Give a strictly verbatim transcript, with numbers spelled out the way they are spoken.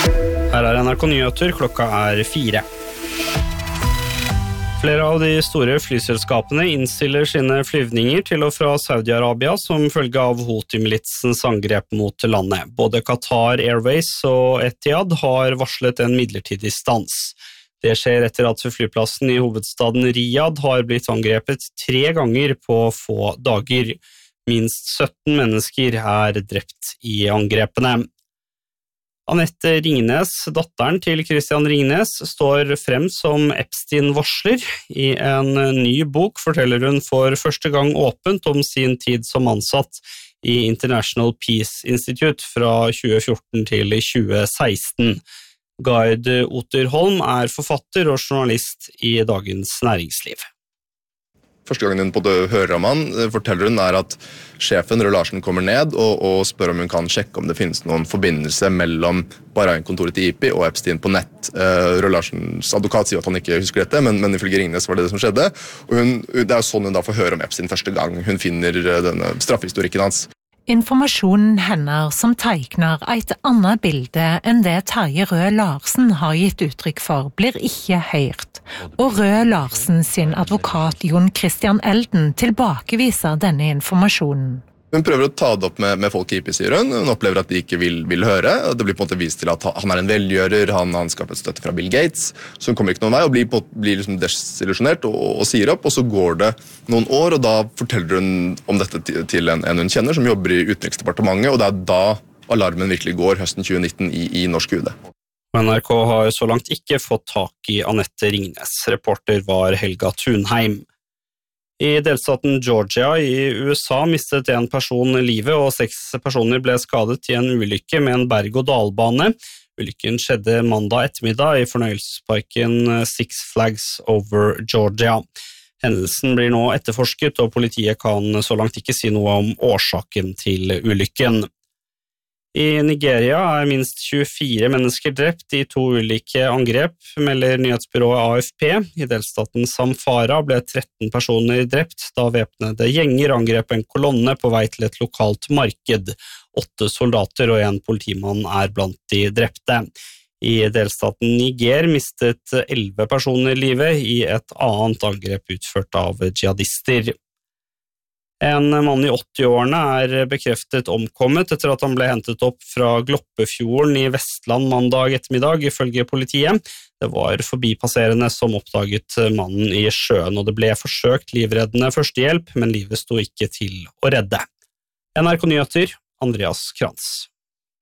Her er N R K Nyheter, klokka er fire. Flere av de store flyselskapene innstiller sine flyvninger til og fra Saudi-Arabia som følge av Houthi-militsens angrep mot landet. Både Qatar Airways og Etihad har varslet en midlertidig stans. Det skjer etter at flyplassen i hovedstaden Riyadh har blitt angrepet tre ganger på få dager. Minst sytten mennesker er drept i angrepene. Anette Ringnes, datteren til Christian Ringnes, står frem som Epstein-varsler. I en ny bok forteller hun for første gang åpent om sin tid som ansatt i International Peace Institute fra tjue fjorten til tjue seksten. Gard Oterholm er forfatter og journalist i Dagens Næringsliv. Første gangen hun på det hører om han, forteller hun er at sjefen Røe Larsen kommer ned og, og spør om hun kan sjekke om det finnes noen forbindelse mellom Bahrain-kontoret til I P I og Epstein på nett. Uh, Røe Larsens advokat sier at han ikke husker dette, men, men ifølge Ringnes var det det som skjedde. Og hun, det er jo sånn hun da får høre om Epstein første gang hun finner denne straffehistorikken hans. Informasjonen hender som tegner et annet bilde enn det Terje Røe Larsen har gitt uttrykk for, blir ikke hørt. Og Røe Larsen sin advokat Jon Christian Elden tilbakeviser denne informasjonen. Hun prøver å ta det opp med, med folk i I P I, sier hun. Hun opplever at de ikke vil, vil høre. Det blir på en måte vist til at han er en velgjører, han har skaffet støtte fra Bill Gates, så hun kommer ikke noen vei og blir, på, blir liksom desillusjonert og, og sier opp, og så går det noen år, og da forteller hun om dette til, til en, en hun kjenner som jobber i Utenriksdepartementet, og det er da alarmen virkelig går høsten tjue nitten i, i norsk U D. N R K har så langt ikke fått tak i Anette Ringnes. Reporter var Helga Thunheim. I delstaten Georgia i U S A mistet en person livet, og seks personer ble skadet i en ulykke med en berg-og-dalbane. Ulykken skjedde mandag ettermiddag i fornøyelsesparken Six Flags Over Georgia. Hendelsen blir nå etterforsket, og politiet kan så langt ikke si noe om årsaken til ulykken. I Nigeria er minst tjuefire mennesker drept i to ulike angrep, melder nyhetsbyrået A F P. I delstaten Zamfara ble tretten personer drept da væpnede gjenger angrep en kolonne på vei til et lokalt marked. Åtte soldater og en politimann er blant de drepte. I delstaten Niger mistet elleve personer livet i et annet angrep utført av jihadister. En mann i åtti-årene er bekreftet omkommet etter at han ble hentet opp fra Gloppefjorden i Vestland mandag ettermiddag, ifølge politiet. Det var forbipasserende som oppdaget mannen i sjøen, og det ble forsøkt livreddende førstehjelp, men livet sto ikke til å redde. N R K Nyheter, Andreas Krantz.